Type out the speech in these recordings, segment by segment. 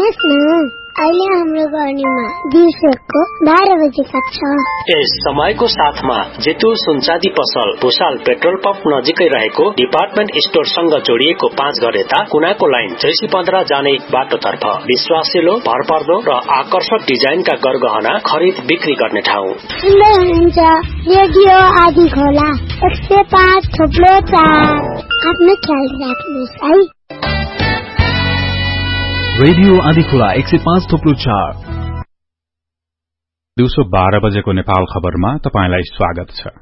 सुन्नुहोस् न, अहिले हाम्रो गर्नीमा दिउँसोको 12 बजे कक्षा। यस समयको साथमा जेतु सुनचाँदी पसल भुसाल पेट्रोल पम्प नजिकै रहेको डिपार्टमेन्ट स्टोरसँग जोडिएको 5 घर यता कुनाको लाइन 615 जाने बाटोतर्फ विश्वासिलो, भरपर्दो र आकर्षक डिजाइनका गरगहना खरिद बिक्री गर्ने ठाउँ। सुन्दै हुनुहुन्छ रेडियो आदि खोला 105.4। आफ्नो ख्याल राख्नुहोस् है। रेडियो आदिखोला 105.4। दिउँसो 12 बजेको नेपाल खबरमा तपाईंलाई स्वागत छ।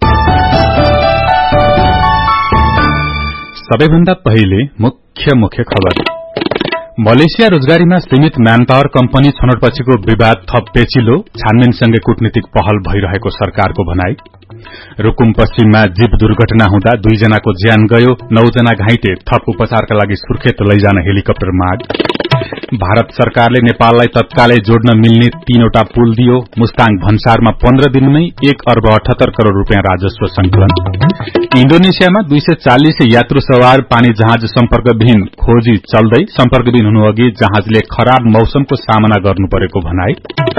सबैभन्दा पहिले मुख्य खबर। मलेसिया रोजगारीमा सीमित म्यानपावर कम्पनी छनौटपछिको विवाद थप पेचिलो, छानबिनसँगै कूटनीतिक पहल भइरहेको सरकारको भनाई। रुकुम पश्चिममा जीप दुर्घटना हुँदा 2 जनाको ज्यान गयो, 9 जना घाइते, थप उपचारका लागि सुर्खेत लैजान हेलिकप्टर माग। भारत सरकारले नेपाललाई तत्कालै जोड्न मिल्ने 3वटा पुल दियो। मुस्ताङ भन्सारमा 15 दिनमै 1 अर्ब 78 करोड़ रूपियाँ राजस्व संकलन। इन्डोनेसियामा 240 यात्रु सवार पानी जहाज सम्पर्कविहीन, खोजी चल्दै, सम्पर्कविहीन हुनुअघि जहाजले खराब मौसमको सामना गर्नु परेको भनाई।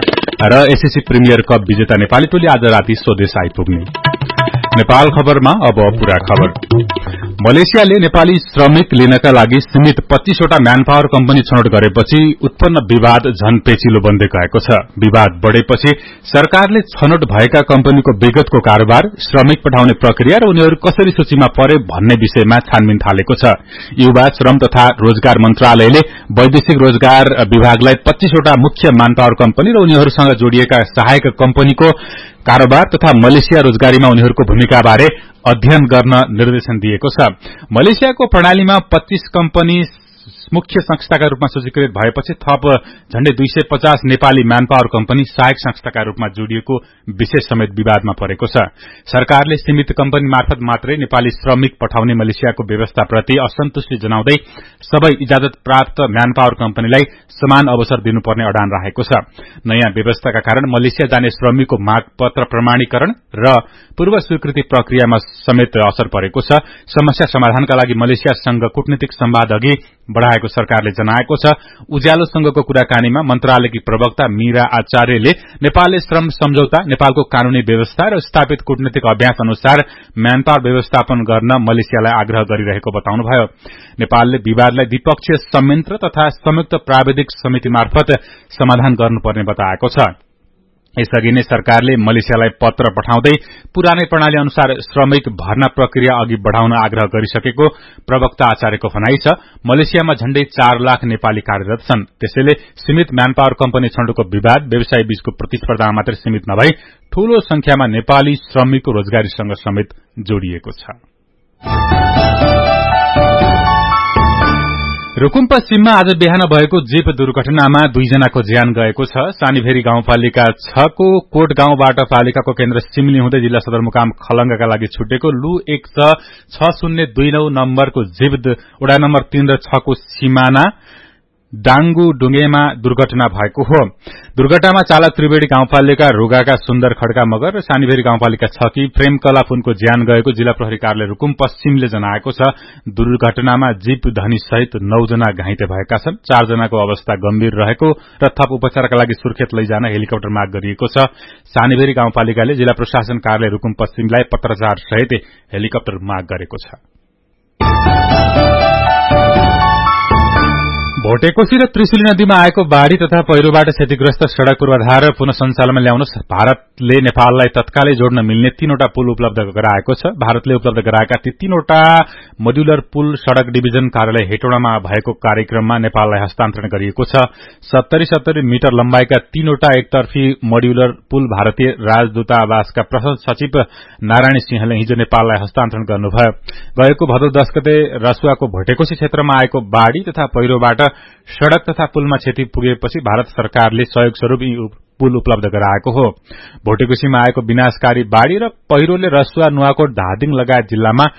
र एसएससी प्रिमियर कप विजेता नेपाली टोली आज राति स्वदेश आइपुग्ने। नेपाल खबरमा अब पूरा खबर। मलेसियाले नेपाली श्रमिक लिनका लागि सीमित 25वटा म्यानपावर कम्पनी छनौट गरेपछि उत्पन्न विवाद झन पेचिलो बन्दै गएको छ। विवाद बढेपछि सरकारले छनौट भएका कम्पनीको विगतको कारोबार, श्रमिक पठाउने प्रक्रिया र उनीहरू कसरी सूचीमा परे भन्ने विषयमा छानबिन थालेको छ। युवा श्रम तथा रोजगार मन्त्रालयले वैदेशिक रोजगार विभागलाई 25वटा मुख्य म्यानपावर कम्पनी र उनीहरूसँग जोडिएका सहायक कम्पनीको कारोबार तथा मलेसिया रोजगारीमा उनीहरूको भूमिकाबारे अध्ययन गर्न निर्देशन दिएको छ। मलेसियाको प्रणालीमा 25 कम्पनी मुख्य संस्थाका रूपमा सूचीकृत भएपछि थप झण्डै 250 नेपाली म्यानपावर कम्पनी सहायक संस्थाका रूपमा जोडिएको विशेष समेत विवादमा परेको छ। सरकारले सीमित कम्पनी मार्फत मात्रै नेपाली श्रमिक पठाउने मलेसियाको व्यवस्थाप्रति असन्तुष्टि जनाउँदै सबै इजाजत प्राप्त म्यानपावर कम्पनीलाई समान अवसर दिनुपर्ने अडान राखेको छ। नयाँ व्यवस्थाका कारण मलेसिया जाने श्रमिकको मागपत्र प्रमाणीकरण र पूर्व स्वीकृति प्रक्रियामा समेत असर परेको छ। समस्या समाधानका लागि मलेसियासँग कूटनीतिक संवाद अघि बढ़ाएको सरकारले जनाएको छ। उज्यालोसँगको कुराकानीमा मन्त्रालयकी प्रवक्ता मीरा आचार्यले नेपालले श्रम सम्झौता, नेपालको कानूनी व्यवस्था र स्थापित कूटनीतिक अभ्यास अनुसार म्यानपावर व्यवस्थापन गर्न मलेसियालाई आग्रह गरिरहेको बताउनुभयो। नेपालले विवादलाई द्विपक्षीय संयन्त्र तथा संयुक्त प्राविधिक समिति मार्फत समाधान गर्नुपर्ने बताएको छ। यसअघि नै सरकारले मलेसियालाई पत्र पठाउँदै पुरानै प्रणाली अनुसार श्रमिक भर्ना प्रक्रिया अघि बढ़ाउन आग्रह गरिसकेको प्रवक्ता आचार्यको भनाई छ। मलेसियामा झण्डै 4 लाख नेपाली कार्यरत छन्। त्यसैले सीमित म्यानपावर कम्पनी छनौटको विवाद व्यवसाय बीचको प्रतिस्पर्धा मात्र सीमित नभई ठूलो संख्यामा नेपाली श्रमिकको रोजगारीसँग समेत जोडिएको छ। रुकुम पश्चिममा आज बिहान भएको जीप दुर्घटनामा 2 जनाको ज्यान गएको छ। सानीभेरी गाउँपालिका 6 को कोट गाउँबाट पालिकाको केन्द्र सिमली हुँदै जिल्ला सदरमुकाम खलंगाका लागि छुटेको लु 16029 नम्बरको जीप वडा नम्बर 3 र 6 को सीमाना डांगु डुंगेमा दुर्घटना भएको हो। दुर्घटनामा चालक त्रिवेणी गाउँपालिका रुगाका सुन्दर खड्का मगर र सानीभेरी गाउँपालिका 6 की प्रेमकला पुनको ज्यान गएको जिल्ला प्रहरी कार्यालय रुकुम पश्चिमले जनाएको छ। दुर्घटनामा जीप धनी सहित 9 जना घाइते भएका छन्। 4 जनाको अवस्था गम्भीर रहेको र थप उपचारका लागि सुर्खेत लैजान हेलिकप्टर माग गरिएको छ। सानीभेरी गाउँपालिकाले जिल्ला प्रशासन कार्यालय रुकुम पश्चिमलाई पत्राचार सहित हेलिकप्टर माग गरेको छ। भोटेकोशी र त्रिशुली नदीमा आएको बाढ़ी तथा पहिरोबाट क्षतिग्रस्त सड़क पूर्वाधार पुनः सञ्चालनमा ल्याउन भारतले नेपाललाई तत्कालै जोड्न मिल्ने 3वटा पुल उपलब्ध गराएको छ। भारतले उपलब्ध गराएका ती 3वटा मोड्युलर पुल सड़क डिभिजन कार्यालय हेटौडामा भएको कार्यक्रममा नेपाललाई हस्तान्तरण गरिएको छ। 70 मिटर लम्बाइका 3वटा एकतर्फी मोड्युलर पुल भारतीय राजदूतावासका प्रथम सचिव नारायण सिंहले हिजो नेपाललाई हस्तान्तरण गर्नुभयो। गएको भदौ 10 गते रसुवाको भोटेकोशी क्षेत्रमा आएको बाढ़ी तथा पहिरोबाट सड़क तथा पुलमा क्षति पुगेपछि भारत सरकारले सहयोग स्वरूप यी पुल उपलब्ध गराएको हो। भोटेकोशीमा आएको विनाशकारी बाढ़ी र पहिरोले रसुवा, नुवाकोट, धादिङ लगायत जिल्लामा